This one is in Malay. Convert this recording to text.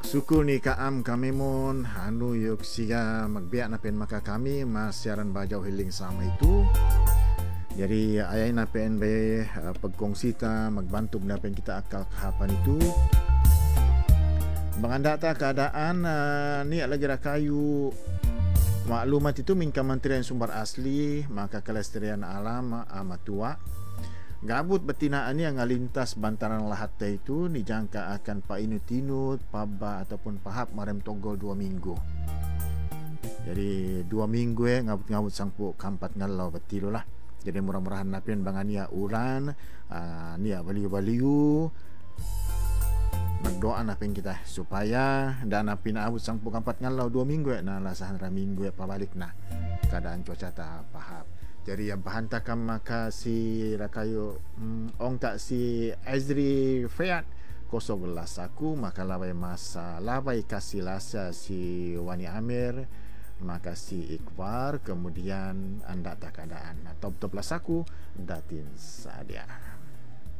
Suku ni kaam kami mon hanu yuk siga magbiak na pen maka kami masyaran bajau hiling sama itu. Jadi ayay na pen be pagkongsita magbantu na pen kita akal kahapan itu. Mengandata keadaan ni lagi rakayu maklumat itu min Kementerian Sumber Asli maka Kelestarian Alam Amatua. Gabut betina ini yang ngalintas bantaran lahat itu dijangka akan painut-inut, paba ataupun pahap marem togol 2 minggu. Jadi 2 minggu ngabut-ngabut sangpu kampat ngalau betil lah. Jadi murah-murahan napin bangania uran, nia baliu-baliu. Berdoa napin kita supaya dan napin abut sangpu kampat ngalau 2 minggu nah lasahan ra minggu pabalik nah. Keadaan cuaca tak pahap. Jadi yang bahantakan maka si rakayo ong tak si Azri Fayat kosong gelas aku maka labai masa labai kasih lasa si Wani Amir maka si Iqbar kemudian anda tak keadaan top-top las aku datin sadia.